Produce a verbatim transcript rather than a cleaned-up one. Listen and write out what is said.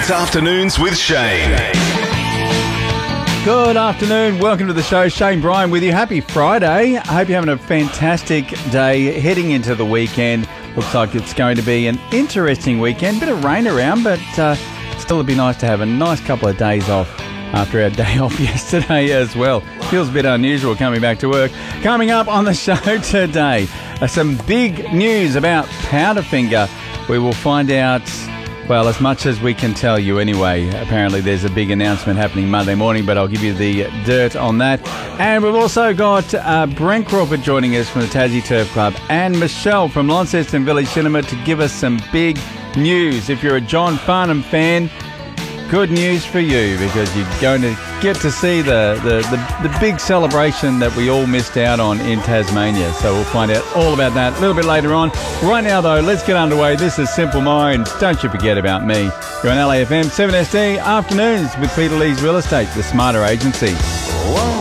It's Afternoons with Shane. Good afternoon. Welcome to the show. Shane Bryan with you. Happy Friday. I hope you're having a fantastic day heading into the weekend. Looks like it's going to be an interesting weekend. Bit of rain around, but uh, still it'd be nice to have a nice couple of days off after our day off yesterday as well. Feels a bit unusual coming back to work. Coming up on the show today, uh, some big news about Powderfinger. We will find out, well, as much as we can tell you anyway. Apparently there's a big announcement happening Monday morning, but I'll give you the dirt on that. And we've also got uh, Brent Crawford joining us from the Tassie Turf Club and Michelle from Launceston Village Cinema to give us some big news. If you're a John Farnham fan, good news for you, because you're going to get to see the, the, the, the big celebration that we all missed out on in Tasmania. So we'll find out all about that a little bit later on. Right now, though, let's get underway. This is Simple Minds. Don't you forget about me. You're on L A F M seven S D Afternoons with Peter Lee's Real Estate, the Smarter Agency.